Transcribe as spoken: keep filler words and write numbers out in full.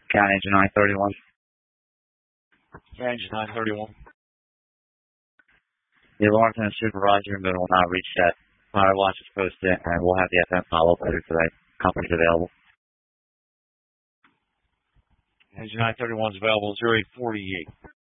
County Engine nine thirty-one. Engine nine thirty-one. The alarm and supervisor will not reach yet. Fire watch is posted, and we'll have the F M follow up later today. Company's available. Engine nine thirty-one is available, zero eight forty-eight.